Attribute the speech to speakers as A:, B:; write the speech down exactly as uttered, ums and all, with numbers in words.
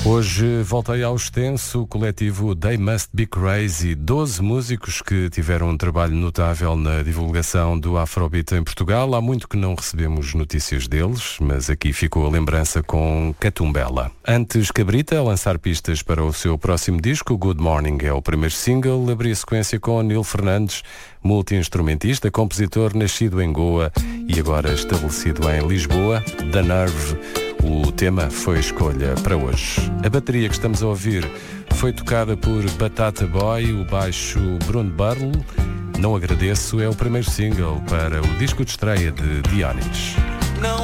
A: Hoje voltei ao extenso coletivo They Must Be Crazy, doze músicos que tiveram um trabalho notável na divulgação do Afrobeat em Portugal. Há muito que não recebemos notícias deles, mas aqui ficou a lembrança com Catumbela. Antes, Cabrita a lançar pistas para o seu próximo disco, Good Morning é o primeiro single, abri a sequência com Nil Fernandes, multi-instrumentista, compositor nascido em Goa e agora estabelecido em Lisboa, The Nerve. O tema foi escolha para hoje. A bateria que estamos a ouvir foi tocada por Batata Boy, o baixo Bruno Burl. Não Agradeço é o primeiro single para o disco de estreia de Dionis.